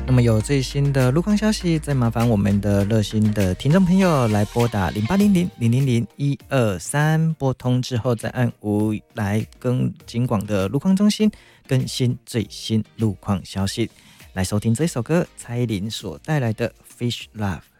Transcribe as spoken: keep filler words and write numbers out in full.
那么有最新的路况消息，再麻烦我们的热心的听众朋友来拨打零八零零零零零一二三，拨通之后再按五来跟警广的路况中心更新最新路况消息。来收听这首歌，蔡依林所带来的《Fish Love》。